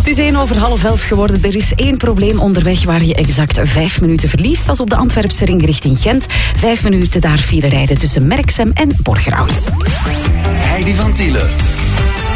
Het is 11:01 geworden. Er is 1 probleem onderweg waar je exact 5 minuten verliest. Dat is op de Antwerpse ring richting Gent. 5 minuten daar file rijden tussen Merksem en Borgerhout. Heidi van Tielen.